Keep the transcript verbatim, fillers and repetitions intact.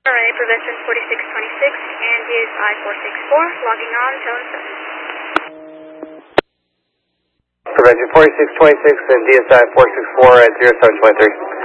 Alright, Prevention forty-six twenty-six and D S I four six four, logging on, zone seven. Prevention forty-six twenty-six and D S I four six four at zero seven twenty-three.